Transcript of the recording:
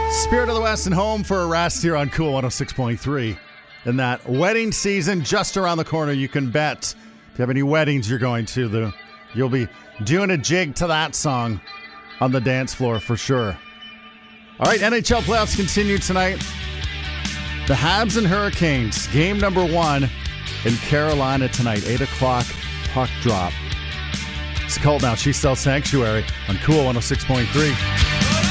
Spirit of the West and home for a rest here on Cool 106.3. And that wedding season just around the corner, you can bet. If you have any weddings you're going to, you'll be doing a jig to that song on the dance floor for sure. All right, NHL playoffs continue tonight. The Habs and Hurricanes, game number 1 in Carolina tonight, 8 o'clock puck drop. It's called now. She Sells Sanctuary on Cool 106.3.